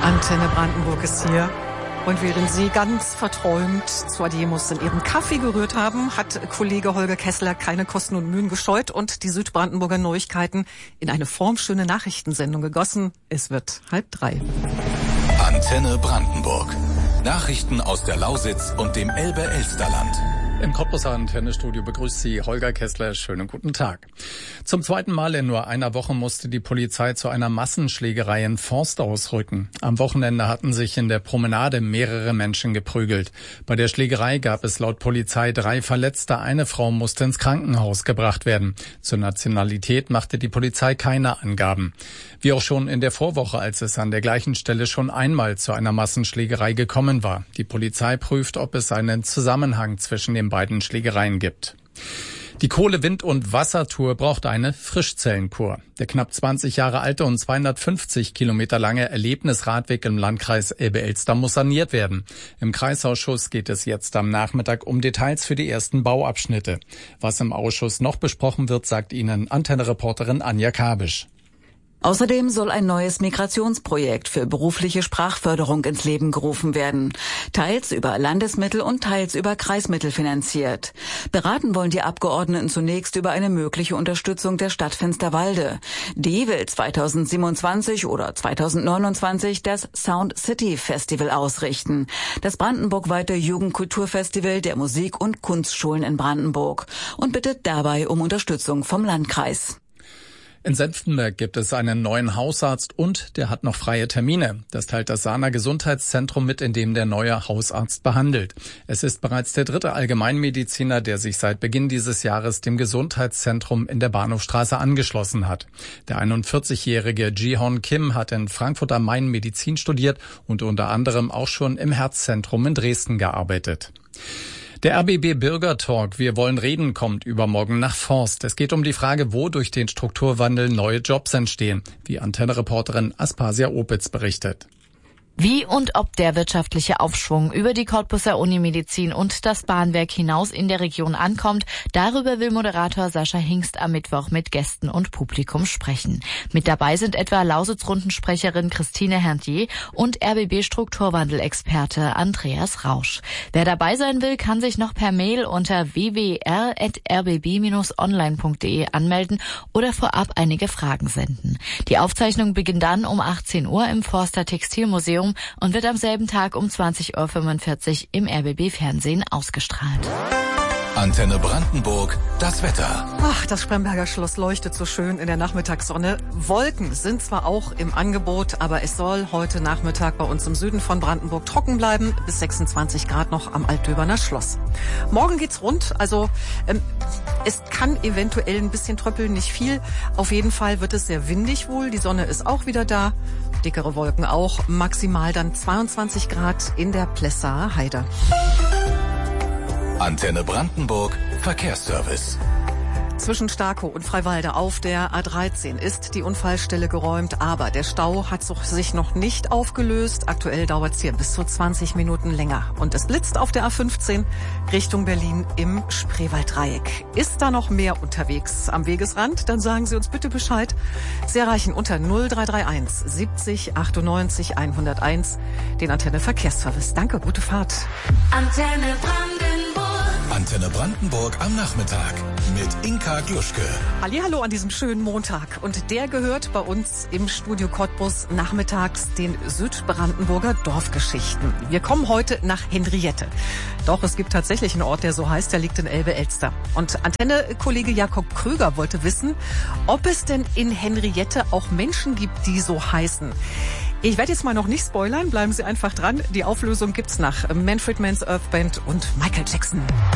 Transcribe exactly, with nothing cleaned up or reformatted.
Antenne Brandenburg ist hier. Und während Sie ganz verträumt zur Demos in Ihren Kaffee gerührt haben, hat Kollege Holger Kessler keine Kosten und Mühen gescheut und die Südbrandenburger Neuigkeiten in eine formschöne Nachrichtensendung gegossen. Es wird halb drei. Antenne Brandenburg. Nachrichten aus der Lausitz und dem Elbe-Elsterland. Im Cottbuser Antennestudio begrüßt Sie Holger Kessler. Schönen guten Tag. Zum zweiten Mal in nur einer Woche musste die Polizei zu einer Massenschlägerei in Forst ausrücken. Am Wochenende hatten sich in der Promenade mehrere Menschen geprügelt. Bei der Schlägerei gab es laut Polizei drei Verletzte. Eine Frau musste ins Krankenhaus gebracht werden. Zur Nationalität machte die Polizei keine Angaben. Wie auch schon in der Vorwoche, als es an der gleichen Stelle schon einmal zu einer Massenschlägerei gekommen war. Die Polizei prüft, ob es einen Zusammenhang zwischen den beiden Schlägereien gibt. Die Kohle-, Wind- und Wassertour braucht eine Frischzellenkur. Der knapp zwanzig Jahre alte und zweihundertfünfzig Kilometer lange Erlebnisradweg im Landkreis Elbe-Elster muss saniert werden. Im Kreisausschuss geht es jetzt am Nachmittag um Details für die ersten Bauabschnitte. Was im Ausschuss noch besprochen wird, sagt Ihnen Antenne-Reporterin Anja Kabisch. Außerdem soll ein neues Migrationsprojekt für berufliche Sprachförderung ins Leben gerufen werden. Teils über Landesmittel und teils über Kreismittel finanziert. Beraten wollen die Abgeordneten zunächst über eine mögliche Unterstützung der Stadt Finsterwalde. Die will zweitausendsiebenundzwanzig oder zweitausendneunundzwanzig das Sound City Festival ausrichten. Das brandenburgweite Jugendkulturfestival der Musik- und Kunstschulen in Brandenburg. Und bittet dabei um Unterstützung vom Landkreis. In Senftenberg gibt es einen neuen Hausarzt und der hat noch freie Termine. Das teilt das Sahner Gesundheitszentrum mit, in dem der neue Hausarzt behandelt. Es ist bereits der dritte Allgemeinmediziner, der sich seit Beginn dieses Jahres dem Gesundheitszentrum in der Bahnhofstraße angeschlossen hat. Der einundvierzigjährige Ji-Hon Kim hat in Frankfurt am Main Medizin studiert und unter anderem auch schon im Herzzentrum in Dresden gearbeitet. Der R B B Bürgertalk Wir wollen reden kommt übermorgen nach Forst. Es geht um die Frage, wo durch den Strukturwandel neue Jobs entstehen, wie Antenne-Reporterin Aspasia Opitz berichtet. Wie und ob der wirtschaftliche Aufschwung über die Cottbuser Unimedizin und das Bahnwerk hinaus in der Region ankommt, darüber will Moderator Sascha Hingst am Mittwoch mit Gästen und Publikum sprechen. Mit dabei sind etwa Lausitz-Rundensprecherin Christine Herntier und R B B-Strukturwandel-Experte Andreas Rausch. Wer dabei sein will, kann sich noch per Mail unter w w r at r b b dash online punkt d e anmelden oder vorab einige Fragen senden. Die Aufzeichnung beginnt dann um achtzehn Uhr im Forster Textilmuseum und wird am selben Tag um zwanzig Uhr fünfundvierzig im R B B-Fernsehen ausgestrahlt. Antenne Brandenburg, das Wetter. Ach, das Spremberger Schloss leuchtet so schön in der Nachmittagssonne. Wolken sind zwar auch im Angebot, aber es soll heute Nachmittag bei uns im Süden von Brandenburg trocken bleiben, bis sechsundzwanzig Grad noch am Altdöberner Schloss. Morgen geht's rund, also ähm, es kann eventuell ein bisschen tröppeln, nicht viel. Auf jeden Fall wird es sehr windig wohl, die Sonne ist auch wieder da, dickere Wolken auch, maximal dann zweiundzwanzig Grad in der Plessaer Heide. Antenne Brandenburg, Verkehrsservice. Zwischen Starkow und Freiwalde auf der A dreizehn ist die Unfallstelle geräumt, aber der Stau hat sich noch nicht aufgelöst. Aktuell dauert es hier bis zu zwanzig Minuten länger. Und es blitzt auf der A fünfzehn Richtung Berlin im Spreewalddreieck. Ist da noch mehr unterwegs am Wegesrand? Dann sagen Sie uns bitte Bescheid. Sie erreichen unter null drei drei eins siebzig achtundneunzig hunderteins den Antenne Verkehrsservice. Danke, gute Fahrt. Antenne Brandenburg. Antenne Brandenburg am Nachmittag mit Inka Gluschke. Hallihallo an diesem schönen Montag. Und der gehört bei uns im Studio Cottbus nachmittags den Südbrandenburger Dorfgeschichten. Wir kommen heute nach Henriette. Doch es gibt tatsächlich einen Ort, der so heißt, der liegt in Elbe-Elster. Und Antenne-Kollege Jakob Kröger wollte wissen, ob es denn in Henriette auch Menschen gibt, die so heißen. Ich werde jetzt mal noch nicht spoilern, bleiben Sie einfach dran. Die Auflösung gibt's nach Manfred Mann's Earth Band und Michael Jackson.